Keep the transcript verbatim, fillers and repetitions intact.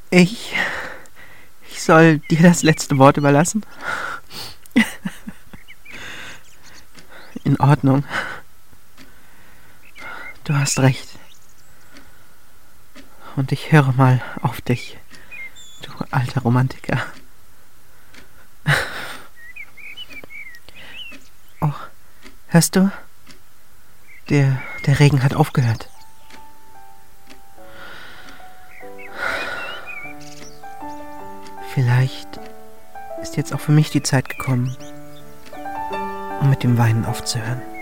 Ich... Ich soll dir das letzte Wort überlassen? In Ordnung. Du hast recht. Und ich höre mal auf dich, du alter Romantiker. Oh, hörst du? Der, der Regen hat aufgehört. Vielleicht ist jetzt auch für mich die Zeit gekommen, um mit dem Weinen aufzuhören.